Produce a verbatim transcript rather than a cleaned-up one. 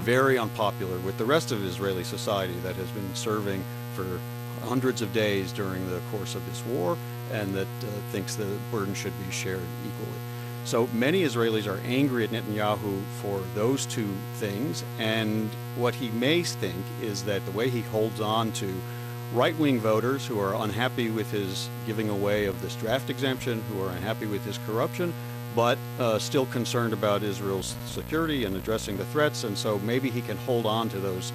very unpopular with the rest of Israeli society that has been serving for hundreds of days during the course of this war, and that uh, thinks the burden should be shared equally. So many Israelis are angry at Netanyahu for those two things, and what he may think is that the way he holds on to right-wing voters who are unhappy with his giving away of this draft exemption, who are unhappy with his corruption, but uh, still concerned about Israel's security and addressing the threats, and so maybe he can hold on to those